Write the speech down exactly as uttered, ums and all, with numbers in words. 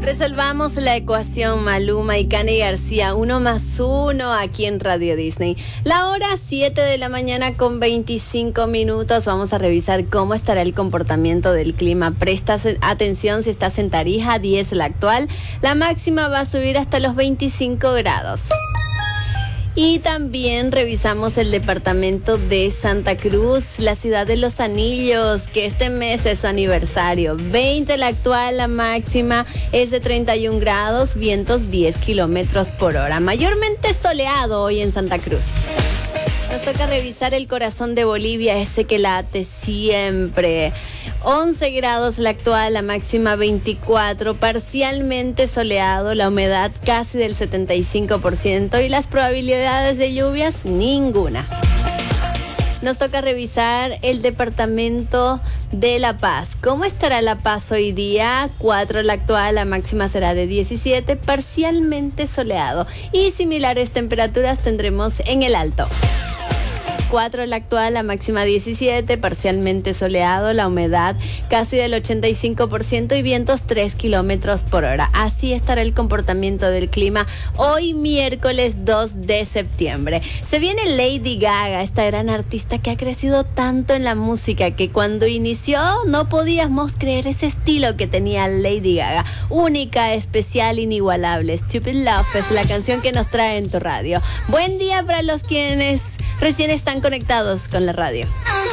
Resolvamos la ecuación Maluma y Cani García, uno más uno aquí en Radio Disney. La hora siete de la mañana con veinticinco minutos. Vamos a revisar cómo estará el comportamiento del clima. Presta atención si estás en Tarija, diez la actual. La máxima va a subir hasta los veinticinco grados. Y también revisamos el departamento de Santa Cruz, la ciudad de Los Anillos, que este mes es su aniversario. veinte la actual, la máxima es de treinta y un grados, vientos diez kilómetros por hora. Mayormente soleado hoy en Santa Cruz. Nos toca revisar el corazón de Bolivia, ese que late siempre. once grados la actual, la máxima veinticuatro, parcialmente soleado, la humedad casi del setenta y cinco por ciento y las probabilidades de lluvias ninguna. Nos toca revisar el departamento de La Paz. ¿Cómo estará La Paz hoy día? cuatro la actual, la máxima será de diecisiete, parcialmente soleado. Y similares temperaturas tendremos en el Alto. cuatro la actual, la máxima diecisiete, parcialmente soleado, la humedad casi del ochenta y cinco por ciento y vientos tres kilómetros por hora. Así estará el comportamiento del clima hoy miércoles dos de septiembre. Se viene Lady Gaga, esta gran artista que ha crecido tanto en la música que cuando inició no podíamos creer ese estilo que tenía Lady Gaga. Única, especial, inigualable. Stupid Love es la canción que nos trae en tu radio. Buen día para los quienes recién están conectados con la radio.